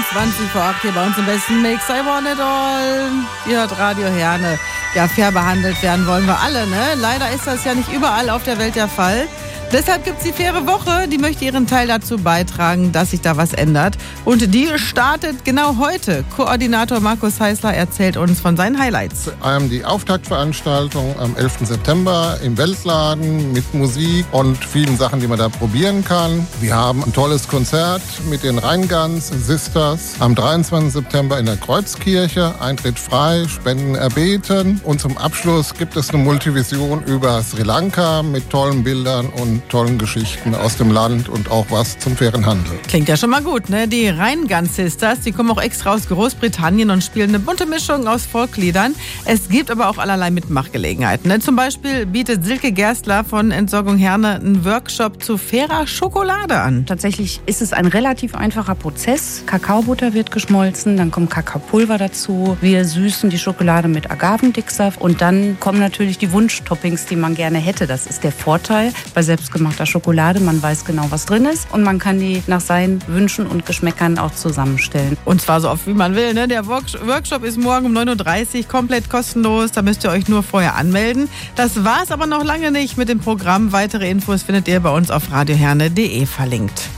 20 vor 8 hier bei uns im besten Mix. I want it all. Ihr hört Radio Herne. Ja, fair behandelt werden wollen wir alle, ne? Leider ist das ja nicht überall auf der Welt der Fall. Deshalb gibt es die faire Woche, die möchte ihren Teil dazu beitragen, dass sich da was ändert. Und die startet genau heute. Koordinator Markus Heißler erzählt uns von seinen Highlights. Die Auftaktveranstaltung am 11. September im Weltladen mit Musik und vielen Sachen, die man da probieren kann. Wir haben ein tolles Konzert mit den Rheingans Sisters am 23. September in der Kreuzkirche. Eintritt frei, Spenden erbeten. Und zum Abschluss gibt es eine Multivision über Sri Lanka mit tollen Bildern und tollen Geschichten aus dem Land und auch was zum fairen Handel. Klingt ja schon mal gut, ne? Die Rheingans Sisters, die kommen auch extra aus Großbritannien und spielen eine bunte Mischung aus Folkliedern. Es gibt aber auch allerlei Mitmachgelegenheiten, ne? Zum Beispiel bietet Silke Gerstler von Entsorgung Herne einen Workshop zu fairer Schokolade an. Tatsächlich ist es ein relativ einfacher Prozess. Kakaobutter wird geschmolzen, dann kommt Kakaopulver dazu. Wir süßen die Schokolade mit Agavendicksaft und dann kommen natürlich die Wunschtoppings, die man gerne hätte. Das ist der Vorteil bei selbstgemachter Schokolade. Man weiß genau, was drin ist und man kann die nach seinen Wünschen und Geschmäckern auch zusammenstellen. Und zwar so oft wie man will, ne? Der Workshop ist morgen um 9.30 Uhr komplett kostenlos. Da müsst ihr euch nur vorher anmelden. Das war's aber noch lange nicht mit dem Programm. Weitere Infos findet ihr bei uns auf radioherne.de verlinkt.